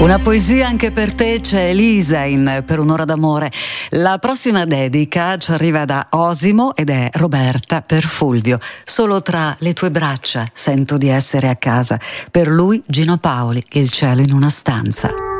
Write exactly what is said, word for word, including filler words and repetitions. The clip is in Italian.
Una poesia anche per te, c'è Elisa in Per un'ora d'amore. La prossima dedica ci arriva da Osimo ed è Roberta per Fulvio. Solo tra le tue braccia sento di essere a casa. Per lui Gino Paoli, Il cielo in una stanza.